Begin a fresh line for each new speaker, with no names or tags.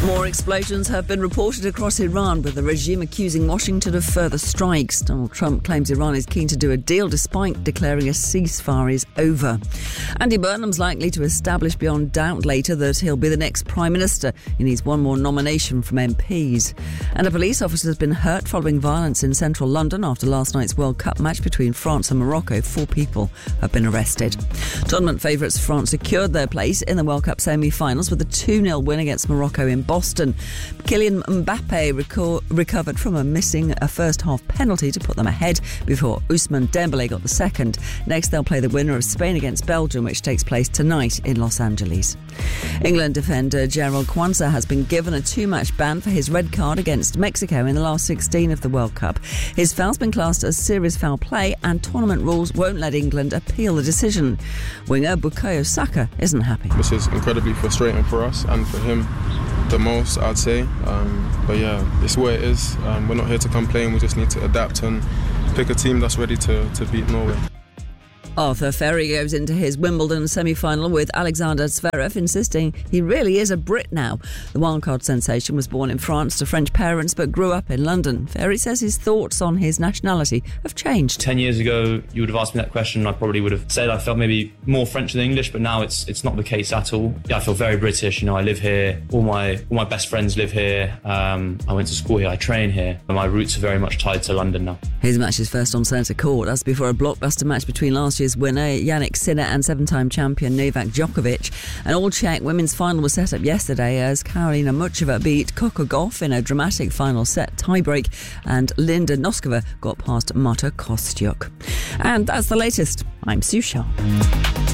More explosions have been reported across Iran, with the regime accusing Washington of further strikes. Donald Trump claims Iran is keen to do a deal despite declaring a ceasefire is over. Andy Burnham's likely to establish beyond doubt later that he'll be the next Prime Minister. He needs one more nomination from MPs. And a police officer has been hurt following violence in central London after last night's World Cup match between France and Morocco. 4 people have been arrested. Tournament favourites France secured their place in the World Cup semi-finals with a 2-0 win against Morocco in Boston. Kylian Mbappe recovered from a first-half penalty to put them ahead before Ousmane Dembélé got the second. Next, they'll play the winner of Spain against Belgium, which takes place tonight in Los Angeles. England defender Gerald Kwanzaa has been given a 2-match ban for his red card against Mexico in the last 16 of the World Cup. His foul's been classed as serious foul play, and tournament rules won't let England appeal the decision. Winger Bukayo Saka isn't happy.
This is incredibly frustrating for us and for him the most, I'd say. But yeah, it's what it is. We're not here to complain. We just need to adapt and pick a team that's ready to beat Norway.
Arthur Ferry goes into his Wimbledon semi-final with Alexander Zverev insisting he really is a Brit now. The wildcard sensation was born in France to French parents but grew up in London. Ferry says his thoughts on his nationality have changed.
10 years ago, you would have asked me that question and I probably would have said I felt maybe more French than English, but now it's not the case at all. Yeah, I feel very British. I live here. All my best friends live here. I went to school here. I train here. My roots are very much tied to London now.
His match is first on centre court. That's before a blockbuster match between last year's winner Jannik Sinner and 7-time champion Novak Djokovic. An all-Czech women's final was set up yesterday as Karolina Muchova beat Coco Gauff in a dramatic final set tiebreak, and Linda Noskova got past Marta Kostyuk. And that's the latest. I'm Sue Shaw.